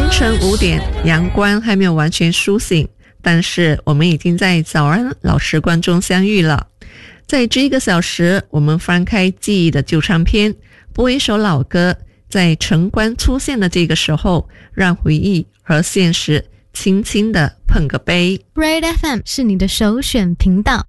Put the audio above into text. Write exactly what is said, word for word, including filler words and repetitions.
凌晨五点，阳光还没有完全苏醒，但是我们已经在早安老时光中相遇了。在这一个小时，我们翻开记忆的旧唱片，播一首老歌，在晨光出现的这个时候，让回忆和现实轻轻地碰个杯。 Red F M 是你的首选频道。